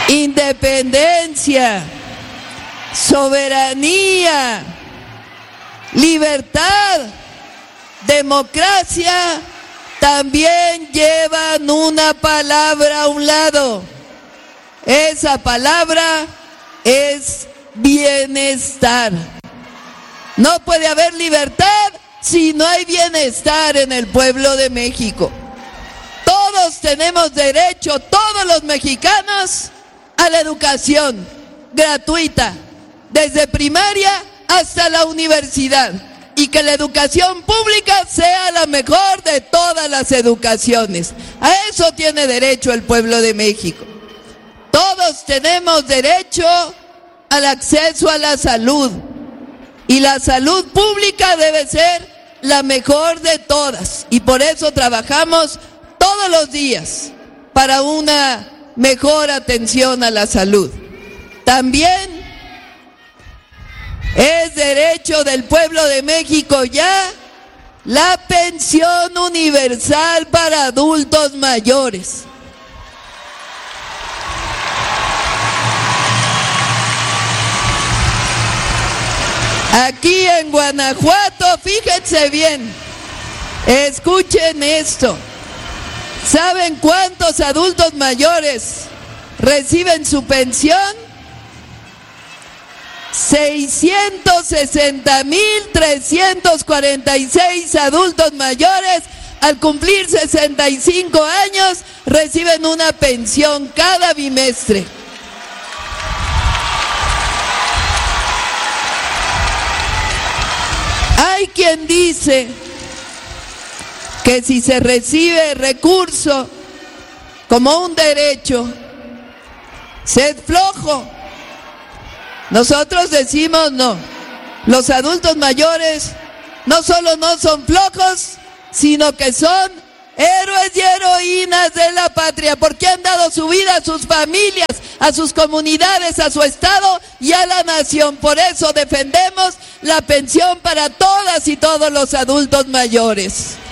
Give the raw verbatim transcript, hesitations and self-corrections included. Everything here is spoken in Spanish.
independencia, soberanía, libertad, democracia, también llevan una palabra a un lado. Esa palabra es bienestar. No puede haber libertad si no hay bienestar en el pueblo de México. Todos tenemos derecho, todos los mexicanos, a la educación gratuita, desde primaria hasta la universidad, y que la educación pública sea la mejor de todas las educaciones. A eso tiene derecho el pueblo de México. Todos tenemos derecho al acceso a la salud, y la salud pública debe ser la mejor de todas, y por eso trabajamos todos los días para una mejor atención a la salud. También es derecho del pueblo de México ya la pensión universal para adultos mayores. Aquí en Guanajuato, fíjense bien, escuchen esto. ¿Saben cuántos adultos mayores reciben su pensión? seiscientos sesenta mil trescientos cuarenta y seis adultos mayores, al cumplir sesenta y cinco años, reciben una pensión cada bimestre. Hay quien dice que si se recibe recurso como un derecho, sed flojo. Nosotros decimos no. Los adultos mayores no solo no son flojos, sino que son héroes y heroínas de la patria, porque han dado su vida a sus familias, a sus comunidades, a su estado y a la nación. Por eso defendemos la pensión para todas y todos los adultos mayores.